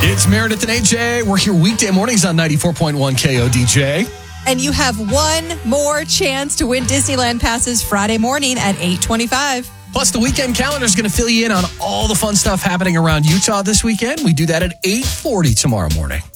It's Meredith and AJ. We're here weekday mornings on 94.1 KODJ. And you have one more chance to win Disneyland passes Friday morning at 8:25. Plus, the weekend calendar is going to fill you in on all the fun stuff happening around Utah this weekend. We do that at 8:40 tomorrow morning.